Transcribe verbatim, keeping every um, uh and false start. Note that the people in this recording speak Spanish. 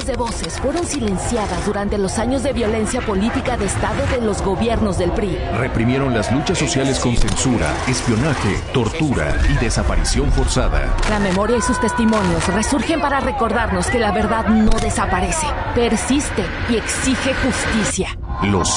Millones de voces fueron silenciadas durante los años de violencia política de Estado de los gobiernos del P R I. Reprimieron las luchas sociales con censura, espionaje, tortura y desaparición forzada. La memoria y sus testimonios resurgen para recordarnos que la verdad no desaparece, persiste y exige justicia. Los